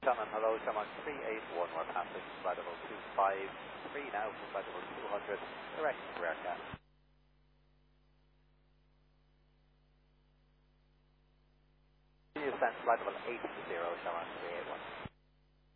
Shannon, hello, Shannon 381, we're passing flight level 253 now from flight level 200, direct to Aircat. You sent flight level 80, Shannon 381.